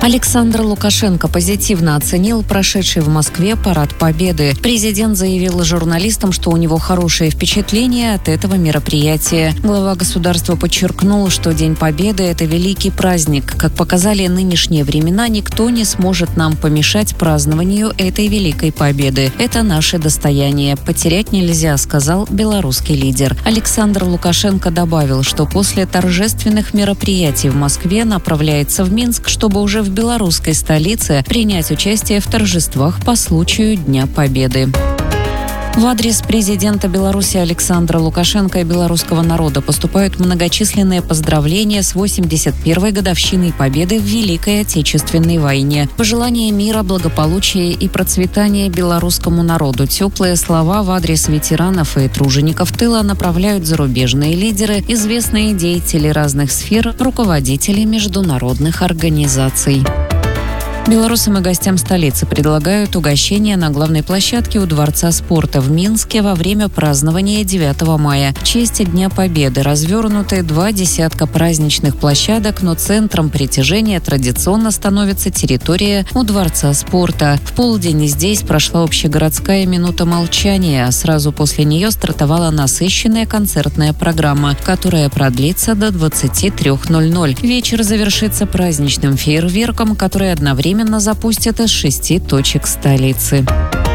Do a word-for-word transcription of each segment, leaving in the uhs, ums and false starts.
Александр Лукашенко позитивно оценил прошедший в Москве парад Победы. Президент заявил журналистам, что у него хорошее впечатление от этого мероприятия. Глава государства подчеркнул, что День Победы – это великий праздник. Как показали нынешние времена, никто не сможет нам помешать празднованию этой великой победы. Это наше достояние. Потерять нельзя, сказал белорусский лидер. Александр Лукашенко добавил, что после торжественных мероприятий в Москве направляется в Минск, чтобы уже в белорусской столице принять участие в торжествах по случаю Дня Победы. В адрес президента Беларуси Александра Лукашенко и белорусского народа поступают многочисленные поздравления с восемьдесят первой годовщиной Победы в Великой Отечественной войне. Пожелания мира, благополучия и процветания белорусскому народу. Теплые слова в адрес ветеранов и тружеников тыла направляют зарубежные лидеры, известные деятели разных сфер, руководители международных организаций. Белорусам и гостям столицы предлагают угощения на главной площадке у Дворца спорта в Минске во время празднования девятого мая. В честь Дня Победы развернуты два десятка праздничных площадок, но центром притяжения традиционно становится территория у Дворца спорта. В полдень здесь прошла общегородская минута молчания, а сразу после нее стартовала насыщенная концертная программа, которая продлится до двадцати трёх ноль-ноль. Вечер завершится праздничным фейерверком, который одновременно запустят из шести точек столицы.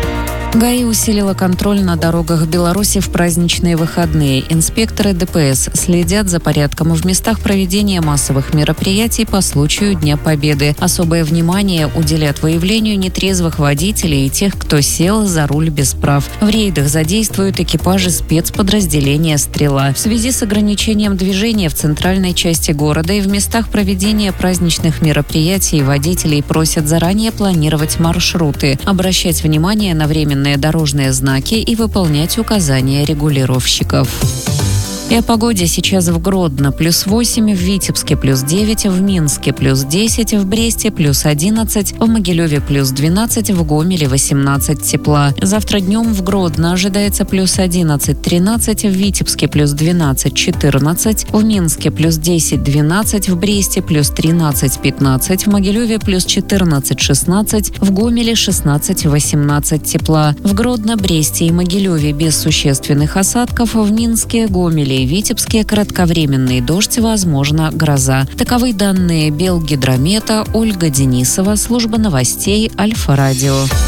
ГАИ усилила контроль на дорогах Беларуси в праздничные выходные. Инспекторы ДПС следят за порядком в местах проведения массовых мероприятий по случаю Дня Победы. Особое внимание уделят выявлению нетрезвых водителей и тех, кто сел за руль без прав. В рейдах задействуют экипажи спецподразделения «Стрела». В связи с ограничением движения в центральной части города и в местах проведения праздничных мероприятий водителей просят заранее планировать маршруты, обращать внимание на временные дорожные знаки и выполнять указания регулировщиков. И о погоде сейчас в Гродно плюс восемь, в Витебске плюс девять, в Минске плюс десять, в Бресте плюс одиннадцать, в Могилеве плюс двенадцать, в Гомеле восемнадцать тепла. Завтра днем в Гродно ожидается плюс одиннадцать тринадцать, в Витебске плюс двенадцать четырнадцать, в Минске плюс десять двенадцать, в Бресте плюс тринадцать пятнадцать, в Могилеве плюс четырнадцать шестнадцать, в Гомеле шестнадцать восемнадцать тепла. В Гродно, Бресте и Могилеве без существенных осадков, в Минске, Гомеле и Витебске кратковременный дождь, возможно, гроза. Таковы данные Белгидромета. Ольга Денисова, служба новостей Альфа-Радио.